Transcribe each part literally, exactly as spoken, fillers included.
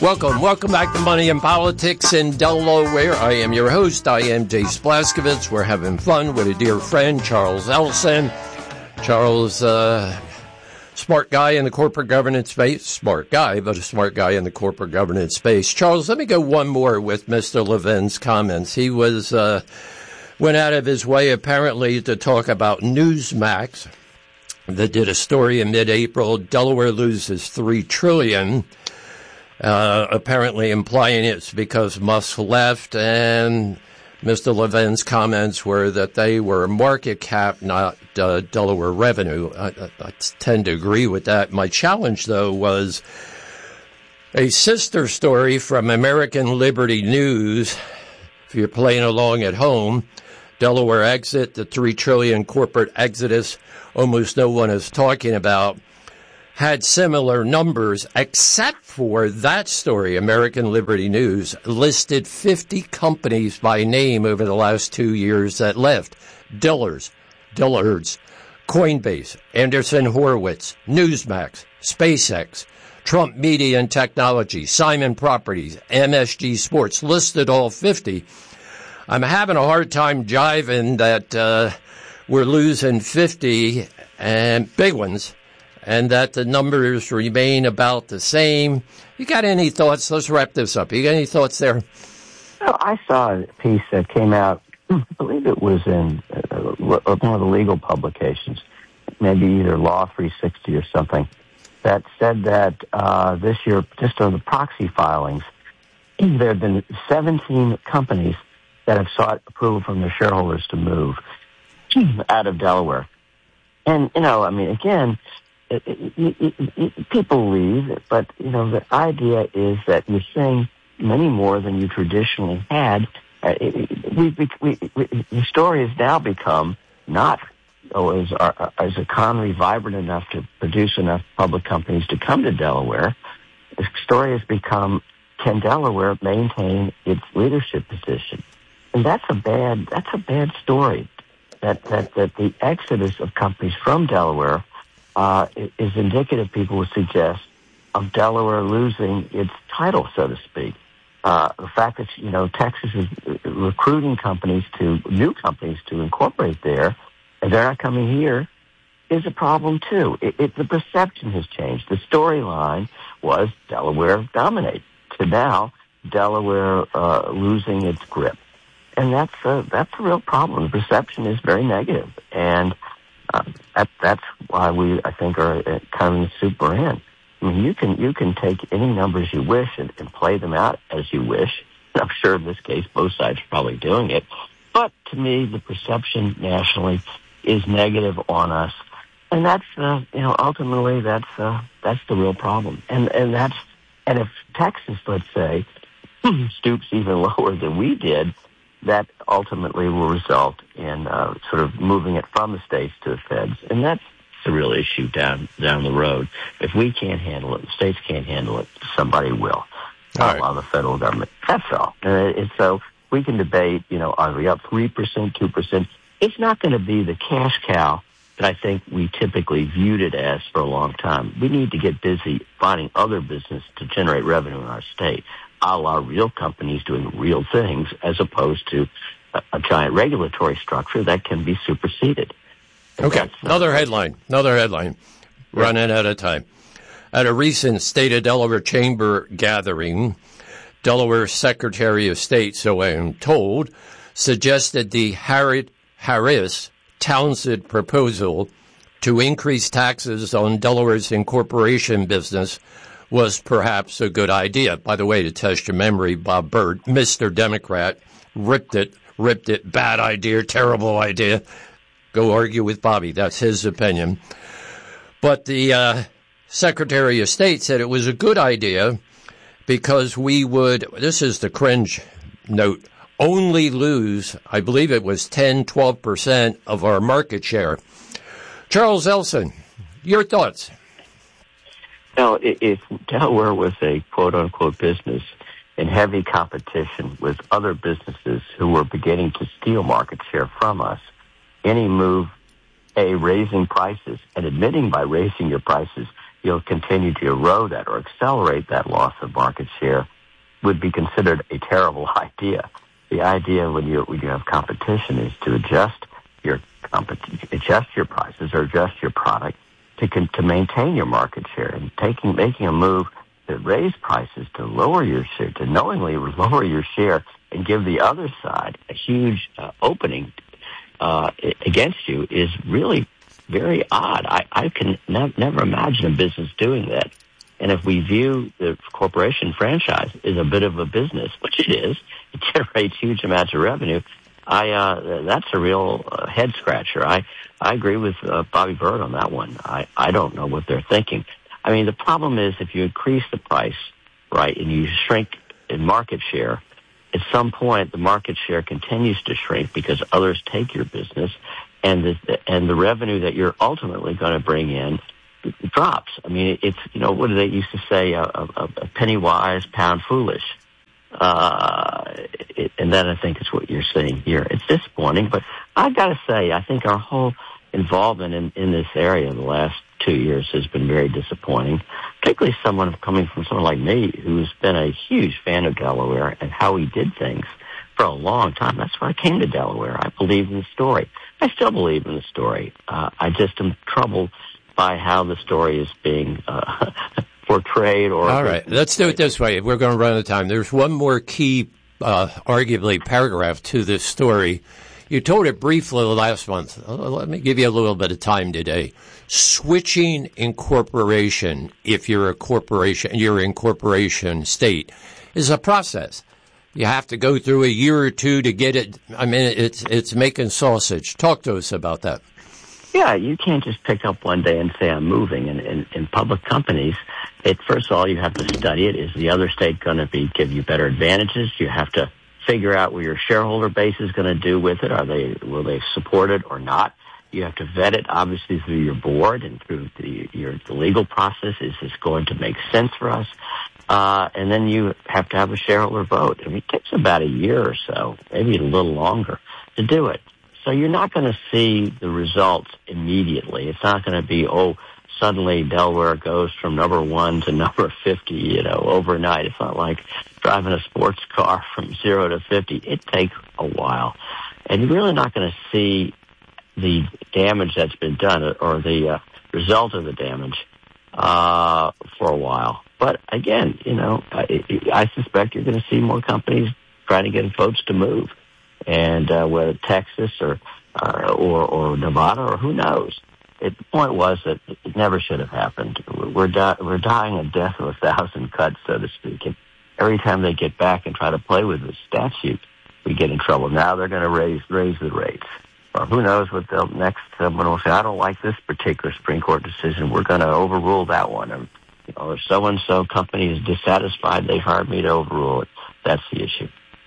Welcome, welcome back to Money and Politics in Delaware. I am your host. I am Jace Blaskovitz. We're having fun with a dear friend, Charles Ellison. Charles, uh, smart guy in the corporate governance space. Smart guy, but a smart guy in the corporate governance space. Charles, let me go one more with Mister Levin's comments. He was, uh, went out of his way apparently to talk about Newsmax that did a story in mid-April. Delaware loses three trillion dollars. Uh, apparently implying it's because Musk left, and Mister Levin's comments were that they were market cap, not uh, Delaware revenue. I, I, I tend to agree with that. My challenge, though, was a sister story from American Liberty News. If you're playing along at home, Delaware exit, the three trillion dollars corporate exodus almost no one is talking about, had similar numbers, except for that story. American Liberty News listed fifty companies by name over the last two years that left. Dillard's, Dillard's, Coinbase, Anderson Horowitz, Newsmax, SpaceX, Trump Media and Technology, Simon Properties, M S G Sports, listed all fifty. I'm having a hard time jiving that uh, we're losing fifty and big ones, and that the numbers remain about the same. You got any thoughts? Let's wrap this up. You got any thoughts there? Well, I saw a piece that came out, I believe it was in uh, one of the legal publications, maybe either Law three sixty or something, that said that uh, this year, just on the proxy filings, there have been seventeen companies that have sought approval from their shareholders to move out of Delaware. And, you know, I mean, again, It, it, it, it, people leave, but, you know, the idea is that you're seeing many more than you traditionally had. Uh, it, we, we, we, we, the story has now become not, oh, is, our, is the economy vibrant enough to produce enough public companies to come to Delaware? The story has become, can Delaware maintain its leadership position? And that's a bad, that's a bad story, that, that, that the exodus of companies from Delaware Uh, is indicative, people would suggest, of Delaware losing its title, so to speak. Uh, the fact that, you know, Texas is recruiting companies to, new companies to incorporate there, and they're not coming here, is a problem, too. It, it, the perception has changed. The storyline was Delaware dominate, to now Delaware uh, losing its grip. And that's a, that's a real problem. The perception is very negative, and Uh, that, that's why we, I think, are kind of in the soup we're in. I mean, you can you can take any numbers you wish and, and play them out as you wish. I'm sure in this case both sides are probably doing it. But to me, the perception nationally is negative on us, and that's uh, you know ultimately that's uh, that's the real problem. And and that's and if Texas, let's say, stoops even lower than we did, that ultimately will result in uh, sort of moving it from the states to the feds. And that's the real issue down down the road. If we can't handle it, the states can't handle it, somebody will. All right. On the federal government. That's all. Uh, and so we can debate, you know, are we up three percent, two percent? It's not going to be the cash cow that I think we typically viewed it as for a long time. We need to get busy finding other business to generate revenue in our state, a la real companies doing real things, as opposed to a, a giant regulatory structure that can be superseded. Okay, another headline, another headline, yeah. Running out of time. At a recent State of Delaware Chamber gathering, Delaware Secretary of State, so I am told, suggested the Harris-Townsend proposal to increase taxes on Delaware's incorporation business was perhaps a good idea. By the way, to test your memory, Bob Byrd, Mister Democrat, ripped it, ripped it, bad idea, terrible idea. Go argue with Bobby. That's his opinion. But the uh, Secretary of State said it was a good idea because we would, this is the cringe note, only lose, I believe it was ten, twelve percent of our market share. Charles Ellison, your thoughts? Now, if Delaware was a quote-unquote business in heavy competition with other businesses who were beginning to steal market share from us, any move, A, raising prices and admitting by raising your prices you'll continue to erode that or accelerate that loss of market share would be considered a terrible idea. The idea when you when you have competition is to adjust your compet- adjust your prices or adjust your product to con- to maintain your market share, and taking making a move to raise prices to lower your share, to knowingly lower your share and give the other side a huge uh, opening uh, against you is really very odd. I, I can ne- never imagine a business doing that. And if we view the corporation franchise as a bit of a business, which it is, it generates huge amounts of revenue, I uh, that's a real uh, head scratcher. I, I agree with uh, Bobby Bird on that one. I, I don't know what they're thinking. I mean, the problem is if you increase the price, right, and you shrink in market share, at some point the market share continues to shrink because others take your business, and the, and the revenue that you're ultimately going to bring in drops. I mean, it's, you know, what do they used to say, a, a, a penny wise, pound foolish. Uh, it, and that I think is what you're saying here. It's disappointing, but I've got to say, I think our whole involvement in, in this area in the last two years has been very disappointing, particularly someone coming from someone like me who's been a huge fan of Delaware and how he did things for a long time. That's why I came to Delaware. I believe in the story. I still believe in the story. Uh, I just am troubled by how the story is being uh, portrayed. Or all right, let's do it this way. We're going to run out of time. There's one more key, uh, arguably, paragraph to this story. You told it briefly last month. Let me give you a little bit of time today. Switching incorporation, if you're a corporation, you're in corporation state, is a process. You have to go through a year or two to get it. I mean, it's it's making sausage. Talk to us about that. Yeah, you can't just pick up one day and say, I'm moving. And in, in public companies, it, first of all, you have to study it. Is the other state going to be give you better advantages? You have to figure out what your shareholder base is going to do with it. Are they, will they support it or not? You have to vet it, obviously, through your board and through the, your, the legal process. Is this going to make sense for us? Uh, and then you have to have a shareholder vote. I mean, it takes about a year or so, maybe a little longer, to do it. So you're not going to see the results immediately. It's not going to be, oh, suddenly Delaware goes from number one to number fifty, you know, overnight. It's not like driving a sports car from zero to fifty. It takes a while. And you're really not going to see the damage that's been done or the uh, result of the damage uh, for a while. But again, you know, I, I suspect you're going to see more companies trying to get folks to move. And uh, whether Texas or, uh, or or Nevada or who knows, it, the point was that it never should have happened. We're di- we're dying a death of a thousand cuts, so to speak. And every time they get back and try to play with the statute, we get in trouble. Now they're going to raise raise the rates, or who knows what they'll next. Someone will say, I don't like this particular Supreme Court decision. We're going to overrule that one. Or, you know, or so and so company is dissatisfied. They've hired me to overrule it. That's the issue.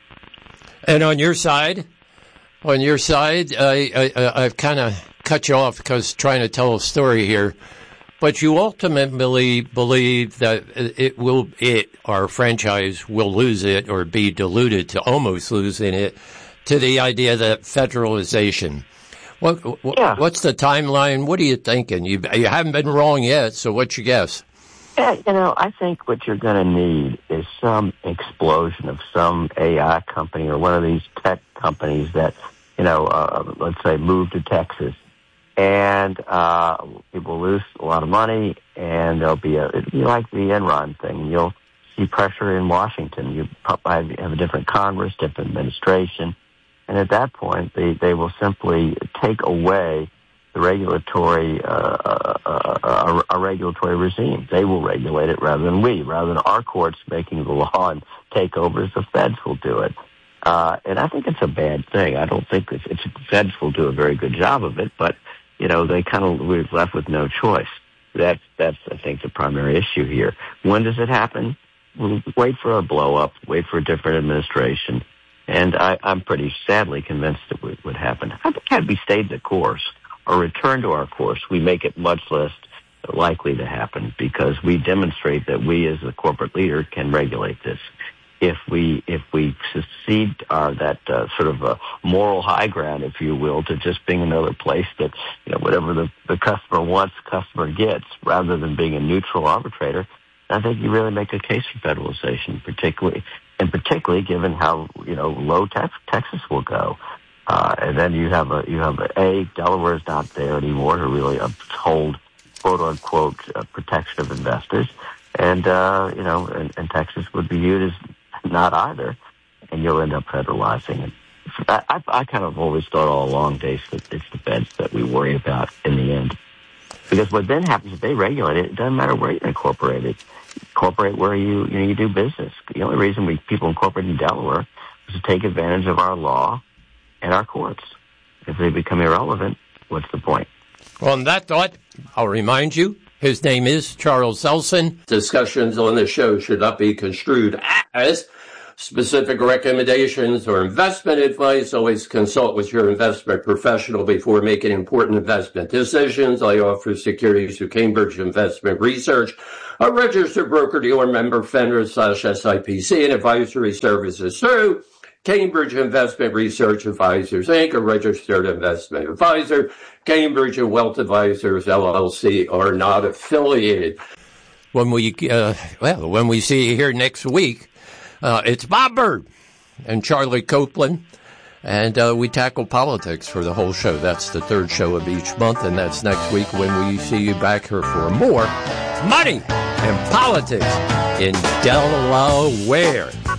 And on your side, on your side, I, I, I've kind of cut you off because trying to tell a story here, but you ultimately believe that it will, it, our franchise will lose it or be diluted to almost losing it to the idea that federalization. What, yeah. What's the timeline? What are you thinking? You, you haven't been wrong yet, so what's your guess? Yeah, you know, I think what you're going to need is some explosion of some A I company or one of these tech companies that, you know, uh, let's say move to Texas, and uh, people lose a lot of money, and there'll be a, it'll be like the Enron thing. You'll see pressure in Washington. You probably have a different Congress, different administration, and at that point, they, they will simply take away the regulatory, uh, uh, uh, a, a regulatory regime. They will regulate it rather than we, rather than our courts making the law and takeovers. The feds will do it, uh, and I think it's a bad thing. I don't think it's, it's feds will do a very good job of it, but you know they kind of we're left with no choice. That's that's I think the primary issue here. When does it happen? We'll wait for a blow up. Wait for a different administration, and I, I'm pretty sadly convinced it would, would happen. I think had we stayed the course or return to our course, we make it much less likely to happen because we demonstrate that we as a corporate leader can regulate this. if we if we succeed uh, that uh, sort of a moral high ground, if you will, to just being another place that, you know, whatever the, the customer wants, the customer gets, rather than being a neutral arbitrator, I think you really make a case for federalization, particularly and particularly given how, you know, low tax Texas will go. Uh, and then you have a you have a, a Delaware is not there anymore to really uphold quote unquote uh, protection of investors, and uh, you know, and, and Texas would be viewed as not either, and you'll end up federalizing it. I, I, I kind of always thought all along, Dave, that it's the feds that we worry about in the end. Because what then happens if they regulate it, it doesn't matter where you incorporate it. Incorporate where you, you know, you do business. The only reason we people incorporate in Delaware is to take advantage of our law and our courts. If they become irrelevant, what's the point? Well, on that thought, I'll remind you, his name is Charles Elson. Discussions on the show should not be construed as specific recommendations or investment advice. Always consult with your investment professional before making important investment decisions. I offer securities through Cambridge Investment Research, a registered broker-dealer member, FINRA slash S I P C, and advisory services through Cambridge Investment Research Advisors, Incorporated, a registered investment advisor. Cambridge and Wealth Advisors, L L C, are not affiliated. When we, uh, well, when we see you here next week, uh, it's Bob Byrd and Charlie Copeland, and uh, we tackle politics for the whole show. That's the third show of each month, and that's next week when we see you back here for more money and politics in Delaware.